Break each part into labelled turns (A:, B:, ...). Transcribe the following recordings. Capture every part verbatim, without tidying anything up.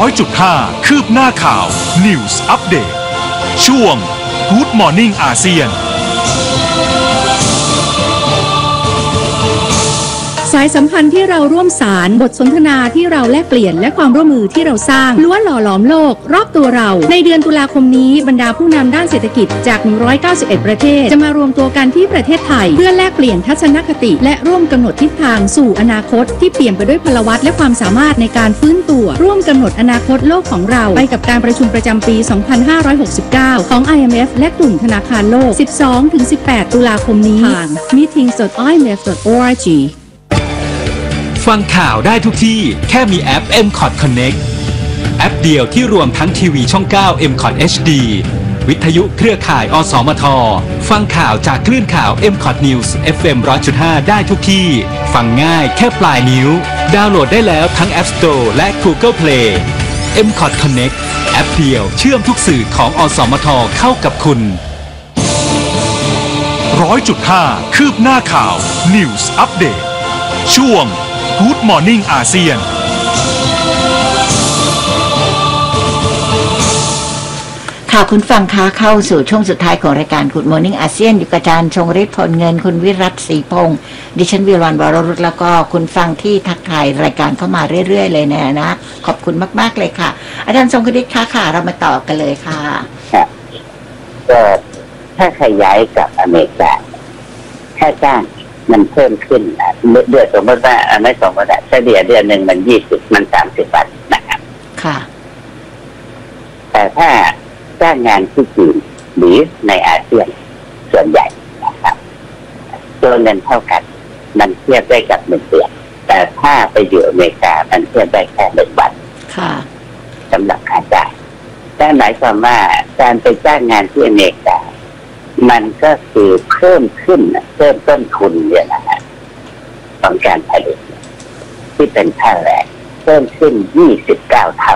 A: ร้อยจุดห้าคืบหน้าข่าว News Update ช่วง Good Morning อาเซียน
B: สายสัมพันธ์ที่เราร่วมสารบทสนทนาที่เราแลกเปลี่ยนและความร่วมมือที่เราสร้างล้วนหล่อหลอมโลกรอบตัวเราในเดือนตุลาคมนี้บรรดาผู้นำด้านเศรษฐกิจจากหนึ่งร้อยเก้าสิบเอ็ดประเทศจะมารวมตัวกันที่ประเทศไทยเพื่อแลกเปลี่ยนทัศนคติและร่วมกำหนดทิศทางสู่อนาคตที่เปี่ยมไปด้วยพลวัตและความสามารถในการฟื้นตัวร่วมกำหนดอนาคตโลกของเราไปกับการประชุมประจำปีสองพันห้าร้อยหกสิบเก้าของ ไอ เอ็ม เอฟ และกลุ่มธนาคารโลก สิบสองถึงสิบแปด ตุลาคมนี้ทาง มีตติ้ง ดอท ไอ เอ็ม เอฟ ดอท โอ อาร์ จี
C: ฟังข่าวได้ทุกที่แค่มีแอป เอ็ม คอท Connect แอปเดียวที่รวมทั้งทีวีช่อง เก้า เอ็ม คอท เอช ดี วิทยุเครือข่าย อสมท ฟังข่าวจากคลื่นข่าว เอ็ม คอท News เอฟ เอ็ม หนึ่งร้อยจุดห้า ได้ทุกที่ฟังง่ายแค่ปลายนิ้วดาวน์โหลดได้แล้วทั้ง App Store และ Google Play เอ็ม คอท Connect แอปเดียวเชื่อมทุกสื่อของ อสมท เข้ากับคุณ
A: ร้อยจุดห้าคืบหน้าข่าว News Update ช่วงGood Morning อาเซียน
D: ค่ะคุณฟังคะเข้าสู่ช่วงสุดท้ายของรายการ Good Morning อาเซียนอยู่กับอาจารย์ชงฤทธิ์ผลเงินคุณวิรัตศรีพงศ์ดิฉันวิรวรรณวรรุตแล้วก็คุณฟังที่ทักทายรายการเข้ามาเรื่อยๆเลยนะนะขอบคุณมากๆเลยค่ะอาจารย์ชงฤทธิ์ค่ะค่ะเรามาต่อกันเลยค่ะ
E: ครับก็ถ้าขยายกับอเมริกาค่าจ้างมันเพิ่มขึ้นเดือนสมมติว่าไม่สมมติว่าเฉลี่ยเดือนหนึ่งมันยี่สิบมันสามสิบบาทนะครับค่ะแต่ถ้าจ้างงานที่จีนหรือในอาเซียนส่วนใหญ่นะครับตัวเงินเท่ากันมันเทียบได้กับหนึ่งเดือนแต่ถ้าไปอยู่อเมริกามันเทียบได้แค่หนึ่งวันค่ะสำหรับค่าจ้างนั่นหมายความว่าการไปจ้างงานที่อเมริกามันก็คือเพิ่มขึ้นเพิ่มต้นทุนเนี่ยนะฮะของการผลิตที่เป็นค่าแรงเพิ่มขึ้นยี่สิบเก้าเท่า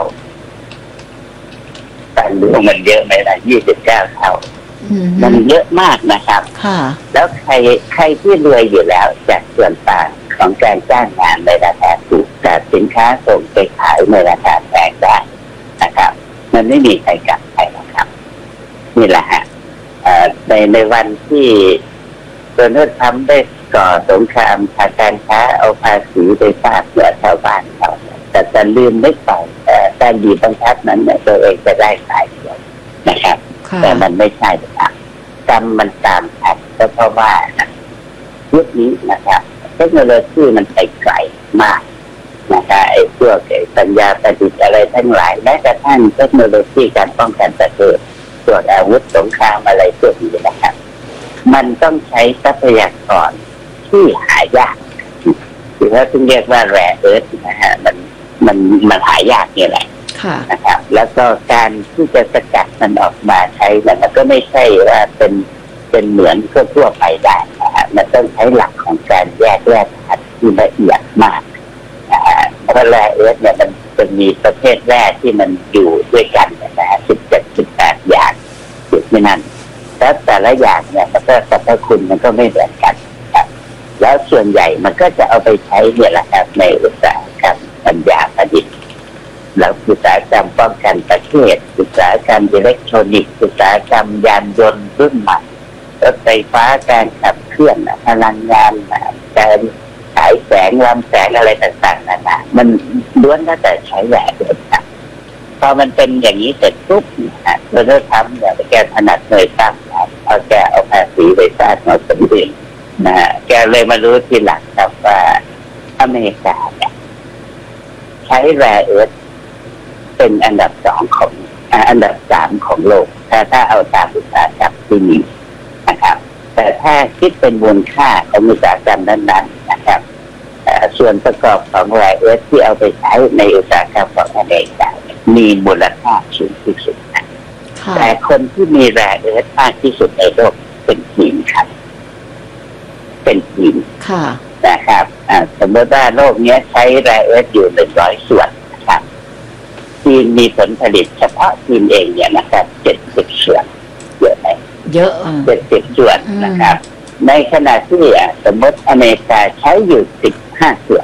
E: แต่รู้มันเยอะไหมล่ะยี่สิบเก้าเท่ามันเยอะมากนะครับแล้วใครใครที่รวยอยู่แล้วจากส่วนต่างของการจ้างงานในราคาถูกแต่สินค้าส่งไปขายในราคาแพงได้นะครับมันไม่มีใครกลับใครนะครับนี่แหละฮะในในวันที่โดนัลด์ทรัมป์ได้ก่อสงครามทางการค้าเอาภาษีไปฟาดเหนือชาวบ้านเขาแต่จะลืมไม่ไปการดีบังคับนั้นเนี่ยตัวเองจะได้ขายเดียวนะครับแต่มันไม่ใช่นะครับกรรมมันตามทันก็เพราะว่ายุคนี้นะครับเทคโนโลยีมันไปไกลมากนะครับไอ้พวกปัญญาประดิษฐ์อะไรทั้งหลายแม้กระทั่งเทคโนโลยีการป้องกันประเทศส่วนอาวุธสงครามอะไรพวกนี้นะครับมันต้องใช้ทรัพยากรที่หายากหรือว่าที่เรียกว่าแร่เอิร์ธนะฮะมันมันมันหายากนี่แหละนะครับแล้วก็การที่จะสกัดมันออกมาใช้มันก็ไม่ใช่ว่าเป็นเป็นเหมือนทั่วไปได้นะฮะมันต้องใช้หลักของการแยกแยกธาตุที่ละเอียดมากนะฮะเพราะแร่เอิร์ธเนี่ยมันจะมีประเภทแร่ที่มันอยู่ด้วยกันนะฮะสิบเจ็ดสิบแปดอย่างอยู่ที่นั่นแล้วแต่ละอย่างเนี่ยมันก็สรรพคุณมันก็ไม่เหมือนกันครับแล้วส่วนใหญ่มันก็จะเอาไปใช้เนี่ยแหละครับในอุตสาหกรรมปัญญาประดิษฐ์แล้วอุตสาหกรรมป้องกันประเทศอุตสาหกรรมอิเล็กทรอนิกส์อุตสาหกรรมยานยนต์รุ่นใหม่รถไฟฟ้าการขับเคลื่อนพลังงานการฉายแสงลำแสงอะไรต่างๆนานามันล้วนแล้วแต่ใช้แหวนเดียวกันพอมันเป็นอย่างนี้เสร็จปุ๊บนะเราจะทำเนี่ยแกถนัดหน่วยตั้งเอาแกเอาภาษีไปฟาดมาสมเด็จนะแกเลยมารู้ทีหลังครับว่าอเมริกาเนี่ยใช้แร่เอิร์ธเป็นอันดับสองของอันดับสามของโลกถ้าถ้าเอาตามอุตสาหกรรมที่มีนะครับแต่ถ้าคิดเป็นมูลค่าของอุตสาหกรรมนั้นๆนะครับส่วนประกอบของแร่เอิร์ธที่เอาไปใช้ในอุตสาหกรรมของอเมริกามีมูลค่าสูงที่สุดนะแต่คนที่มีแร่เอิร์ธมากที่สุดในโลกเป็นจีนครับเป็นจีนนะครับสมมติว่าโลกนี้ใช้แร่เอิร์ธอยู่หนึ่งร้อยส่วนนะครับจีนมีผลผลิตเฉพาะจีนเองเนี่ยนะครับเจ็ดสิบส่วนเยอะไหมเยอะเจ็ดสิบส่วนนะครับในขณะที่สมมติอเมริกาใช้อยู่สิบห้าส่วน